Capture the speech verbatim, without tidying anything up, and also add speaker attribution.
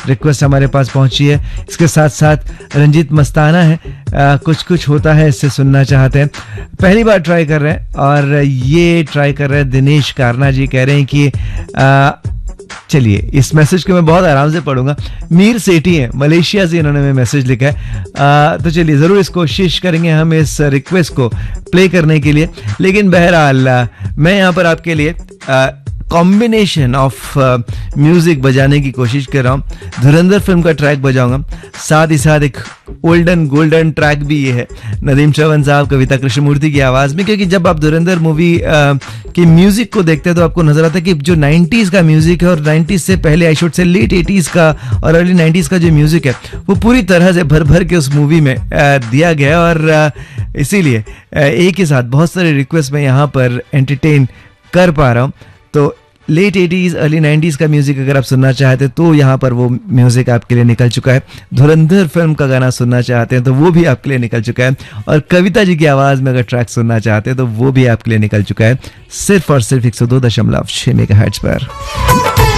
Speaker 1: Request हमारे पास पहुंची है। इसके साथ साथ रंजीत मस्ताना है, आ, कुछ कुछ होता है इससे सुनना चाहते हैं, पहली बार ट्राई कर रहे हैं। और ये ट्राई कर रहे हैं दिनेश कारना जी, कह रहे हैं कि आ, चलिए इस मैसेज को मैं बहुत आराम से पढ़ूंगा। मीर सेठी है, मलेशिया से इन्होंने में मैसेज लिखा है। आ, तो चलिए ज़रूर इस कोशिश करेंगे हम इस रिक्वेस्ट को प्ले करने के लिए। लेकिन बहरहाल मैं यहाँ पर आपके लिए कॉम्बिनेशन ऑफ म्यूजिक बजाने की कोशिश कर रहा हूँ। धुरंधर फिल्म का ट्रैक बजाऊंगा, साथ ही साथ एक ओल्डन गोल्डन ट्रैक भी ये है नदीम श्रवण साहब, कविता कृष्णमूर्ति की आवाज़ में। क्योंकि जब आप धुरंधर मूवी के म्यूजिक को देखते हैं तो आपको नजर आता है कि जो नाइन्टीज़ का म्यूजिक है और नाइन्टीज़ से पहले I should say late eighties का और अर्ली नाइन्टीज़ का जो म्यूजिक है वो पूरी तरह से भर भर के उस मूवी में दिया गया। और इसीलिए एक ही साथ बहुत सारे रिक्वेस्ट मैं यहाँ पर एंटरटेन कर पा रहा हूँ। तो लेट एटीज़ अर्ली नाइन्टीज़ का म्यूजिक अगर आप सुनना चाहते हैं तो यहाँ पर वो म्यूजिक आपके लिए निकल चुका है। धुरंधर फिल्म का गाना सुनना चाहते हैं तो वो भी आपके लिए निकल चुका है। और कविता जी की आवाज में अगर ट्रैक सुनना चाहते हैं तो वो भी आपके लिए निकल चुका है, सिर्फ और सिर्फ एक सौ दो दशमलव छह मेगाहर्ट्ज़ पर।